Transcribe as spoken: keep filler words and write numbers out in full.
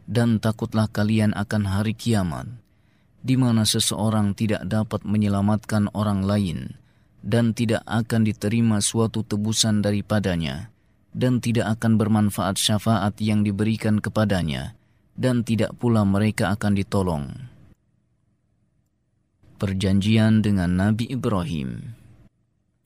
Dan takutlah kalian akan hari kiamat, di mana seseorang tidak dapat menyelamatkan orang lain, dan tidak akan diterima suatu tebusan daripadanya, dan tidak akan bermanfaat syafaat yang diberikan kepadanya, dan tidak pula mereka akan ditolong. Perjanjian dengan Nabi Ibrahim.